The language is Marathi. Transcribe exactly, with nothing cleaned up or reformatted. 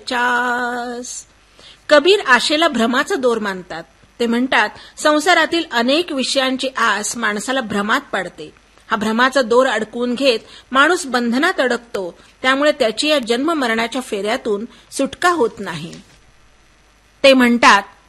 चास. कबीर आशेला भ्रमाचा दोर मानतात. ते म्हणतात, संसारातील अनेक विषयांची आस माणसाला भ्रमात पाडते. हा भ्रमाचा दोर अडकवून घेत माणूस बंधनात अडकतो. त्यामुळे त्याची या जन्म मरणाच्या फेऱ्यातून सुटका होत नाही. ते म्हणतात,